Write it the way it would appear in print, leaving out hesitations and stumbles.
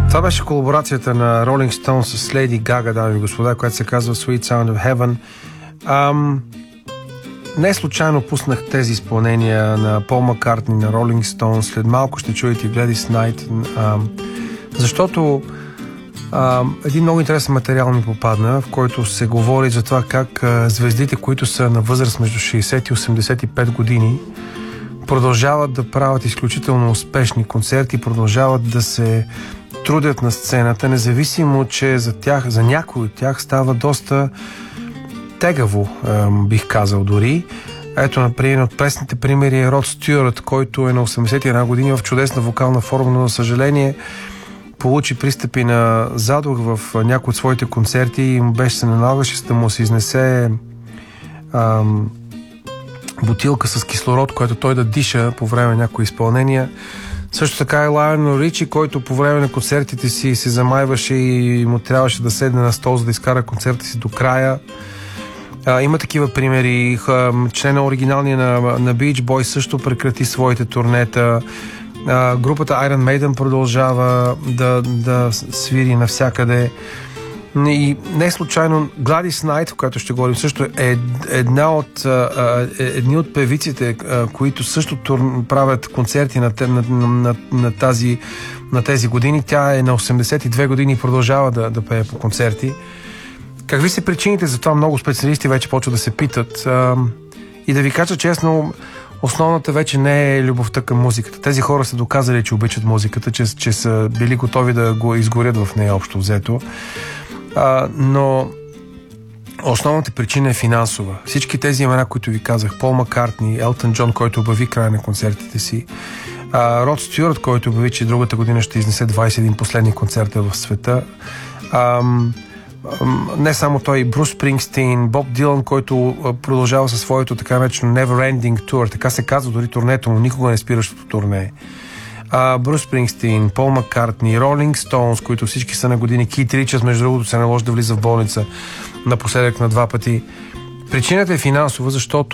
Това беше колаборацията на Rolling Stones с Lady Gaga, дами и господа, която се казва Sweet Sound of Heaven. Не случайно пуснах тези изпълнения на Пол Маккартни, на Rolling Stones. След малко ще чуете Gladys Knight, защото един много интересен материал ми попадна, в който се говори за това как звездите, които са на възраст между 60 и 85 години, продължават да правят изключително успешни концерти, продължават да се трудят на сцената, независимо, че за някои от тях става доста тегаво, бих казал дори. Ето, например, от пресните примери е Род Стюарт, който е на 81 години в чудесна вокална форма, но, за съжаление, получи пристъпи на задух в някои от своите концерти и му беше се налагаше да му се изнесе бутилка с кислород, което той да диша по време на някои изпълнения. Също така е Лайонел Ричи, който по време на концертите си се замайваше и му трябваше да седне на стол, за да изкара концерта си до края. Има такива примери. Члена оригиналния на Beach Boys също прекрати своите турнета. Групата Iron Maiden продължава да свири навсякъде. И не случайно Gladys Knight, в която ще говорим, също е едни от певиците, които също правят концерти на тези години. Тя е на 82 години и продължава да пее по концерти. Какви са причините за това? Много специалисти вече почват да се питат. И да ви кажа честно, основната вече не е любовта към музиката. Тези хора са доказали, че обичат музиката, че са били готови да го изгорят в нея общо взето. Но основната причина е финансова. Всички тези имена, които ви казах, Пол Маккартни, Елтън Джон, който обяви края на концертите си, Род Стюарт, който обяви, че другата година ще изнесе 21 последни концерта в света, не само той, Брус Спрингстин, Боб Дилан, който продължава със своето така наречено Never Ending Tour, така се казва дори турнето, но никога не спиращото турне. Брус Спрингстин, Пол Маккартни, Rolling Stones, които всички са на години, Кит Ричардс, между другото, се наложи да влиза в болница напоследък на 2 пъти. Причината е финансова, защото